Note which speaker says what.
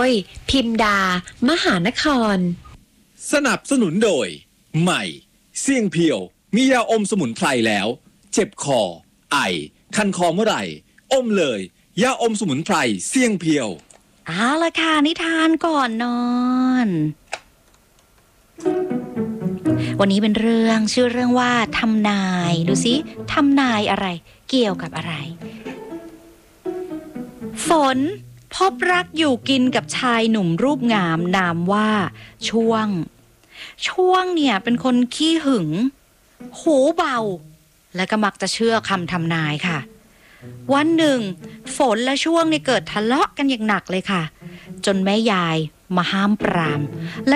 Speaker 1: ยพิมดามหานคร
Speaker 2: สนับสนุนโดยใหม่เสี่ยงเพียวมียาอมสมุนไพรแล้วเจ็บคอไอคันคอเมื่อไหร่อมเลยยาอมสมุนไพรเสี่ยงเพียว
Speaker 3: เอาละค่ะนิทานก่อนนอนวันนี้เป็นเรื่องชื่อเรื่องว่าทำนายดูสิทำนายอะไรเกี่ยวกับอะไรฝนพบรักอยู่กินกับชายหนุ่มรูปงามนามว่าช่วงเนี่ยเป็นคนขี้หึงหูเบาและก็มักจะเชื่อคำทำนายค่ะวันหนึ่งฝนและช่วงเนี่ยเกิดทะเลาะกันอย่างหนักเลยค่ะจนแม่ยายมาห้ามปรามและ